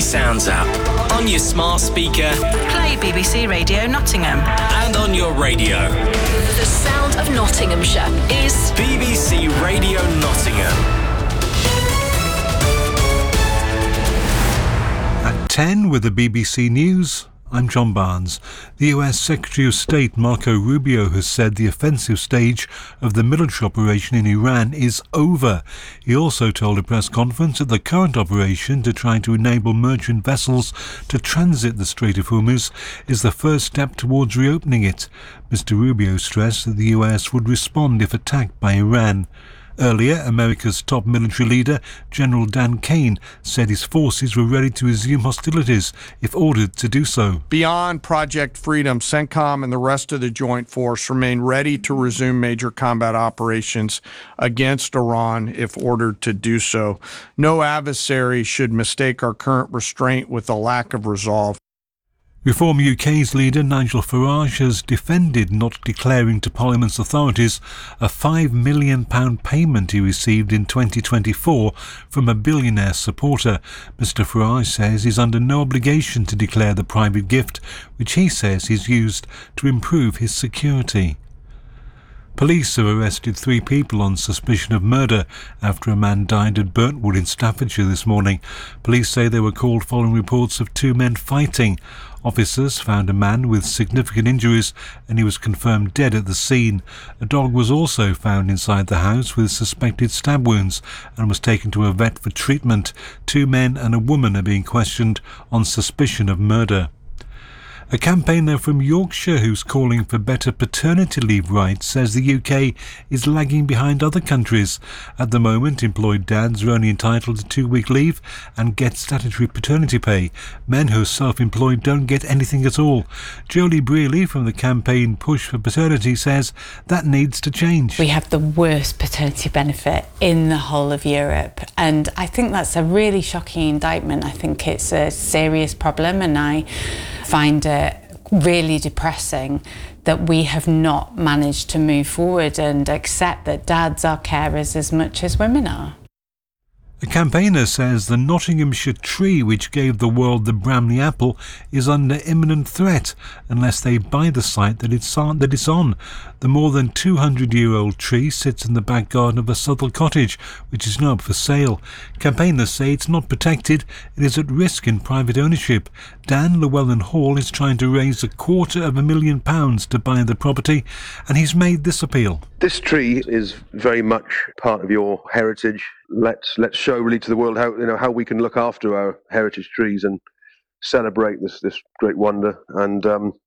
Sounds app. On your smart speaker. Play BBC Radio Nottingham. And on your radio. The sound of Nottinghamshire is BBC Radio Nottingham. At 10 with the BBC News, I'm John Barnes. The US Secretary of State Marco Rubio has said the offensive stage of the military operation in Iran is over. He also told a press conference that the current operation to try to enable merchant vessels to transit the Strait of Hormuz is the first step towards reopening it. Mr. Rubio stressed that the US would respond if attacked by Iran. Earlier, America's top military leader, General Dan Kane, said his forces were ready to resume hostilities if ordered to do so. Beyond Project Freedom, CENTCOM and the rest of the joint force remain ready to resume major combat operations against Iran if ordered to do so. No adversary should mistake our current restraint with a lack of resolve. Reform UK's leader Nigel Farage has defended not declaring to Parliament's authorities a £5 million payment he received in 2024 from a billionaire supporter. Mr Farage says he's under no obligation to declare the private gift, which he says he's used to improve his security. Police have arrested 3 people on suspicion of murder after a man died at Burntwood in Staffordshire this morning. Police say they were called following reports of 2 men fighting. Officers found a man with significant injuries and he was confirmed dead at the scene. A dog was also found inside the house with suspected stab wounds and was taken to a vet for treatment. 2 men and a woman are being questioned on suspicion of murder. A campaigner from Yorkshire who's calling for better paternity leave rights says the UK is lagging behind other countries. At the moment, employed dads are only entitled to 2-week leave and get statutory paternity pay. Men who are self-employed don't get anything at all. Jolie Brearley from the campaign Push for Paternity says that needs to change. We have the worst paternity benefit in the whole of Europe, and I think that's a really shocking indictment. I think it's a serious problem, and I find it really depressing that we have not managed to move forward and accept that dads are carers as much as women are. The campaigner says the Nottinghamshire tree which gave the world the Bramley apple is under imminent threat unless they buy the site that it's on. The more than 200-year-old tree sits in the back garden of a Southwell cottage, which is now up for sale. Campaigners say it's not protected, it is at risk in private ownership. Dan Llewellyn Hall is trying to raise £250,000 to buy the property, and he's made this appeal. This tree is very much part of your heritage. Let's show really to the world how we can look after our heritage trees and celebrate this great wonder. And